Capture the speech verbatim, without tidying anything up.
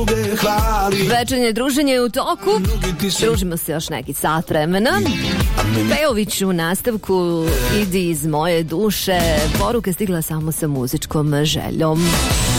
druge hvali. Večernje druženje je u toku. Družimo se još neki sat vremena. Pejović u nastavku Idi iz moje duše. Poruka stigla samo sa muzičkom željom.